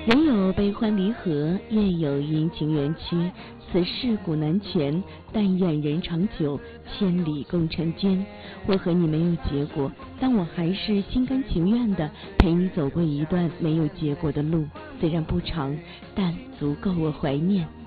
人有悲欢离合，月有阴晴圆缺，此事古难全，但愿人长久，千里共婵娟。我和你没有结果，但我还是心甘情愿地陪你走过一段没有结果的路，虽然不长，但足够我怀念。